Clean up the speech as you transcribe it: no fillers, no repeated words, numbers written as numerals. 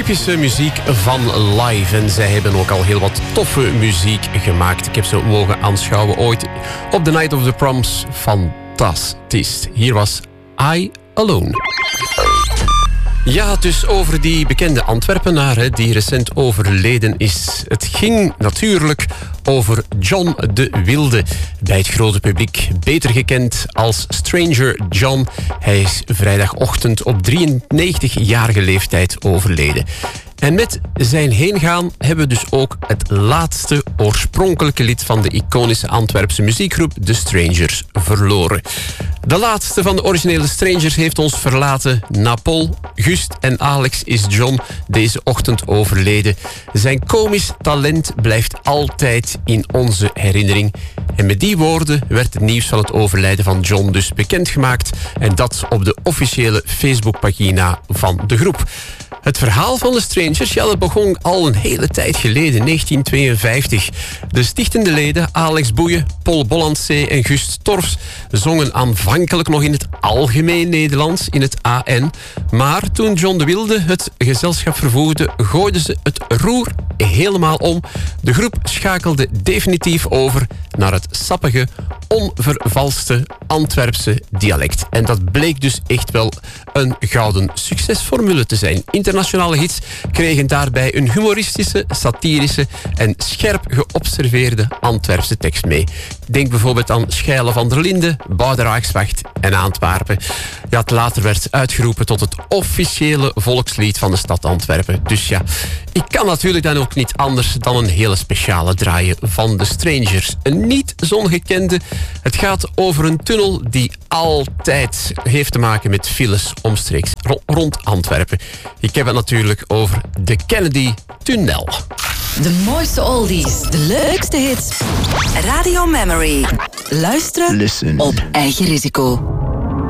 typische muziek van live. En zij hebben ook al heel wat toffe muziek gemaakt. Ik heb ze mogen aanschouwen ooit op The Night of the Proms. Fantastisch. Hier was I Alone. Ja, dus over die bekende Antwerpenaar die recent overleden is. Het ging natuurlijk over John de Wilde. Bij het grote publiek beter gekend als Stranger John. Hij is vrijdagochtend op 93-jarige leeftijd overleden. En met zijn heengaan hebben we dus ook het laatste oorspronkelijke lid van de iconische Antwerpse muziekgroep The Strangers verloren. De laatste van de originele Strangers heeft ons verlaten. Na Paul, Gust en Alex is John deze ochtend overleden. Zijn komisch talent blijft altijd in onze herinnering. En met die woorden werd het nieuws van het overlijden van John dus bekendgemaakt. En dat op de officiële Facebookpagina van de groep. Het verhaal van de Strangers, ja, dat begon al een hele tijd geleden, 1952. De stichtende leden Alex Boeien, Paul Bollandzee en Gust Torfs zongen aanvankelijk nog in het algemeen Nederlands, in het AN. Maar toen John de Wilde het gezelschap vervoegde, gooiden ze het roer helemaal om. De groep schakelde definitief over naar het sappige, onvervalste Antwerpse dialect. En dat bleek dus echt wel een gouden succesformule te zijn. Internationale hits kregen daarbij een humoristische, satirische en scherp geobserveerde Antwerpse tekst mee. Denk bijvoorbeeld aan Scheile van der Linde, Bouderaakswacht en Antwerpen. Ja, het later werd uitgeroepen tot het officiële volkslied van de stad Antwerpen. Dus ja, ik kan natuurlijk dan ook niet anders dan een hele speciale draaien van de Strangers. Een niet zo'n gekende. Het gaat over een tunnel die altijd heeft te maken met files omstreeks rond Antwerpen. Ik heb het natuurlijk over de Kennedy-tunnel. De mooiste oldies, de leukste hits. Radio Memory. Luisteren op eigen risico.